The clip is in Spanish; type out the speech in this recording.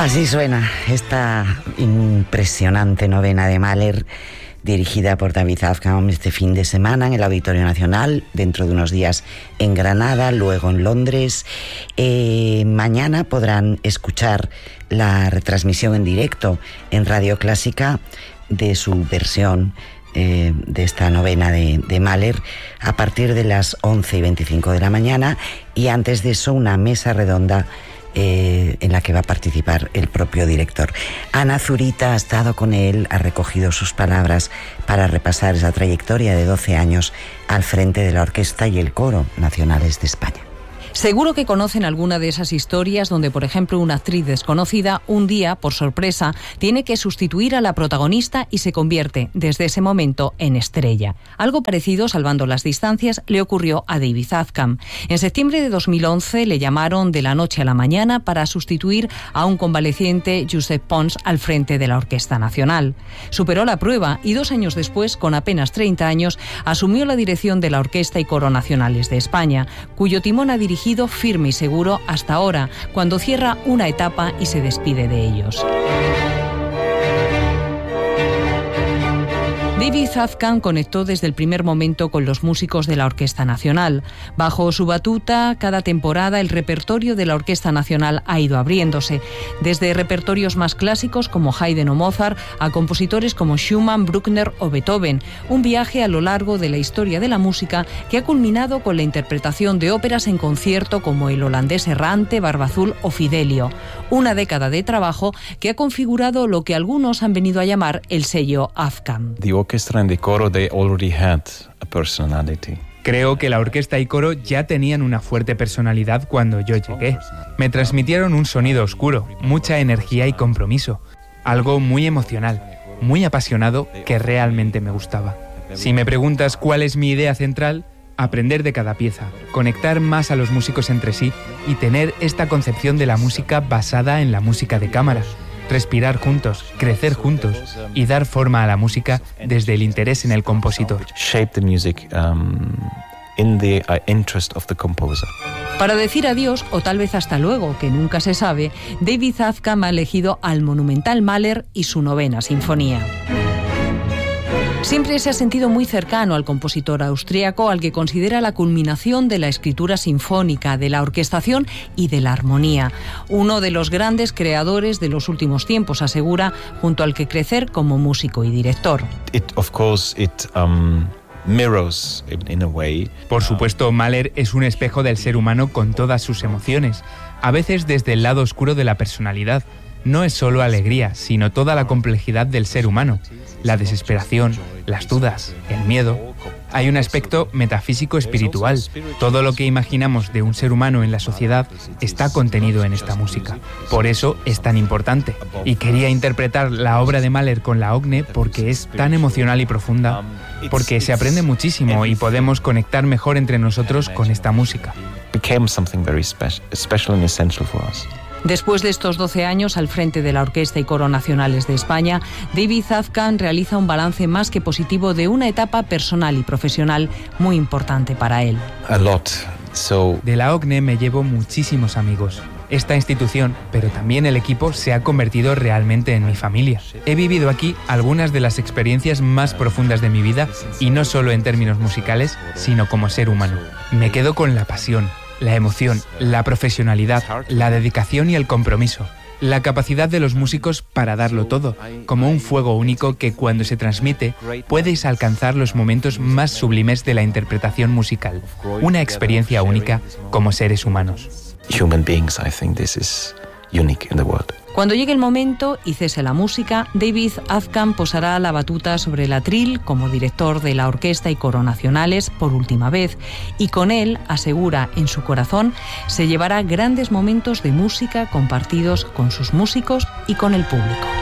Así suena esta impresionante novena de Mahler, dirigida por David Afgham este fin de semana en el Auditorio Nacional, dentro de unos días en Granada, luego en Londres. Mañana podrán escuchar la retransmisión en directo en Radio Clásica de su versión de esta novena de Mahler a partir de las 11:25 de la mañana, y antes de eso una mesa redonda en la que va a participar el propio director. Ana Zurita ha estado con él, ha recogido sus palabras para repasar esa trayectoria de 12 años al frente de la Orquesta y el Coro Nacionales de España. Seguro que conocen alguna de esas historias donde, por ejemplo, una actriz desconocida un día, por sorpresa, tiene que sustituir a la protagonista y se convierte, desde ese momento, en estrella. Algo parecido, salvando las distancias, le ocurrió a David Afgham. En septiembre de 2011 le llamaron de la noche a la mañana para sustituir a un convaleciente Josep Pons al frente de la Orquesta Nacional. Superó la prueba y 2 años después, con apenas 30 años, asumió la dirección de la Orquesta y Coro Nacionales de España, cuyo timón ha dirigido firme y seguro hasta ahora, cuando cierra una etapa y se despide de ellos. David Afgham conectó desde el primer momento con los músicos de la Orquesta Nacional. Bajo su batuta, cada temporada el repertorio de la Orquesta Nacional ha ido abriéndose, desde repertorios más clásicos como Haydn o Mozart a compositores como Schumann, Bruckner o Beethoven. Un viaje a lo largo de la historia de la música que ha culminado con la interpretación de óperas en concierto como El Holandés Errante, Barba Azul o Fidelio. Una década de trabajo que ha configurado lo que algunos han venido a llamar el sello Afgham. And the coro, they already had a personality. Creo que la orquesta y coro ya tenían una fuerte personalidad cuando yo llegué. Me transmitieron un sonido oscuro, mucha energía y compromiso. Algo muy emocional, muy apasionado que realmente me gustaba. Si me preguntas cuál es mi idea central, aprender de cada pieza, conectar más a los músicos entre sí y tener esta concepción de la música basada en la música de cámara. Respirar juntos, crecer juntos y dar forma a la música desde el interés en el compositor. Shape the music in the interest of the composer. Para decir adiós, o tal vez hasta luego, que nunca se sabe, David Afgham ha elegido al monumental Mahler y su novena sinfonía. Siempre se ha sentido muy cercano al compositor austríaco, al que considera la culminación de la escritura sinfónica, de la orquestación y de la armonía. Uno de los grandes creadores de los últimos tiempos, asegura, junto al que crecer como músico y director. Mirrors in a way. Por supuesto, Mahler es un espejo del ser humano con todas sus emociones, a veces desde el lado oscuro de la personalidad. No es solo alegría, sino toda la complejidad del ser humano, la desesperación, las dudas, el miedo. Hay un aspecto metafísico espiritual. Todo lo que imaginamos de un ser humano en la sociedad está contenido en esta música. Por eso es tan importante. Y quería interpretar la obra de Mahler con la OGNE porque es tan emocional y profunda, porque se aprende muchísimo y podemos conectar mejor entre nosotros con esta música. Became something very special and essential for us. Después de estos 12 años al frente de la Orquesta y Coro Nacionales de España, David Afgham realiza un balance más que positivo de una etapa personal y profesional muy importante para él. De la OGNE me llevo muchísimos amigos. Esta institución, pero también el equipo, se ha convertido realmente en mi familia. He vivido aquí algunas de las experiencias más profundas de mi vida, y no solo en términos musicales, sino como ser humano. Me quedo con la pasión, la emoción, la profesionalidad, la dedicación y el compromiso. La capacidad de los músicos para darlo todo, como un fuego único que cuando se transmite puedes alcanzar los momentos más sublimes de la interpretación musical. Una experiencia única como seres humanos. Human beings, I think this is unique in the world. Cuando llegue el momento y cese la música, David Afgham posará la batuta sobre el atril como director de la Orquesta y Coro Nacionales por última vez, y con él, asegura en su corazón, se llevará grandes momentos de música compartidos con sus músicos y con el público.